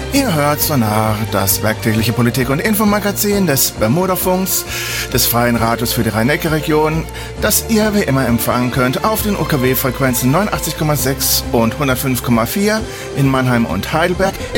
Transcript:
Ihr hört Sonar, das werktägliche Politik- und Infomagazin des Bermudafunks, des Freien Radios für die Rhein-Neckar-Region, das ihr wie immer empfangen könnt auf den UKW-Frequenzen 89,6 und 105,4 in Mannheim und Heidelberg,